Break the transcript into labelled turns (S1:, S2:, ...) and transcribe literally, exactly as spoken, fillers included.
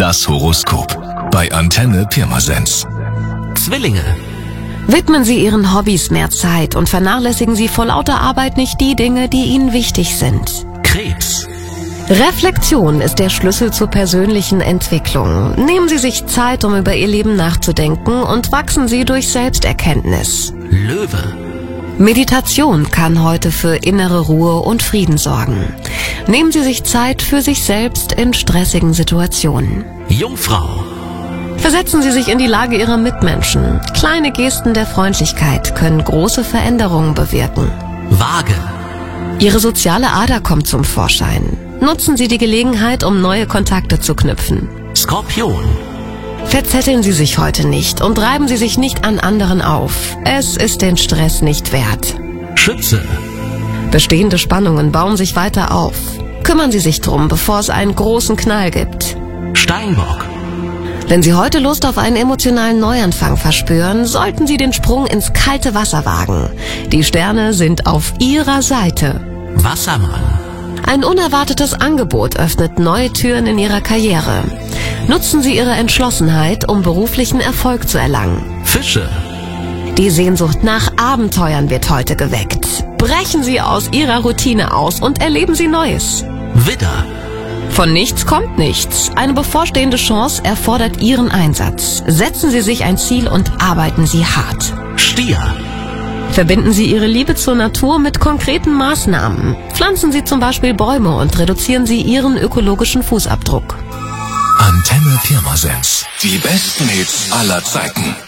S1: Das Horoskop bei Antenne Pirmasens.
S2: Zwillinge.
S3: Widmen Sie Ihren Hobbys mehr Zeit und vernachlässigen Sie vor lauter Arbeit nicht die Dinge, die Ihnen wichtig sind.
S2: Krebs.
S3: Reflexion ist der Schlüssel zur persönlichen Entwicklung. Nehmen Sie sich Zeit, um über Ihr Leben nachzudenken und wachsen Sie durch Selbsterkenntnis.
S2: Löwe.
S3: Meditation kann heute für innere Ruhe und Frieden sorgen. Nehmen Sie sich Zeit für sich selbst in stressigen Situationen.
S2: Jungfrau.
S3: Versetzen Sie sich in die Lage Ihrer Mitmenschen. Kleine Gesten der Freundlichkeit können große Veränderungen bewirken.
S2: Waage.
S3: Ihre soziale Ader kommt zum Vorschein. Nutzen Sie die Gelegenheit, um neue Kontakte zu knüpfen.
S2: Skorpion.
S3: Verzetteln Sie sich heute nicht und reiben Sie sich nicht an anderen auf. Es ist den Stress nicht wert.
S2: Schütze.
S3: Bestehende Spannungen bauen sich weiter auf. Kümmern Sie sich drum, bevor es einen großen Knall gibt.
S2: Steinbock.
S3: Wenn Sie heute Lust auf einen emotionalen Neuanfang verspüren, sollten Sie den Sprung ins kalte Wasser wagen. Die Sterne sind auf Ihrer Seite.
S2: Wassermann.
S3: Ein unerwartetes Angebot öffnet neue Türen in Ihrer Karriere. Nutzen Sie Ihre Entschlossenheit, um beruflichen Erfolg zu erlangen.
S2: Fische.
S3: Die Sehnsucht nach Abenteuern wird heute geweckt. Brechen Sie aus Ihrer Routine aus und erleben Sie Neues.
S2: Widder.
S3: Von nichts kommt nichts. Eine bevorstehende Chance erfordert Ihren Einsatz. Setzen Sie sich ein Ziel und arbeiten Sie hart.
S2: Stier.
S3: Verbinden Sie Ihre Liebe zur Natur mit konkreten Maßnahmen. Pflanzen Sie zum Beispiel Bäume und reduzieren Sie Ihren ökologischen Fußabdruck.
S1: Antenne Pirmasens. Die besten Hits aller Zeiten.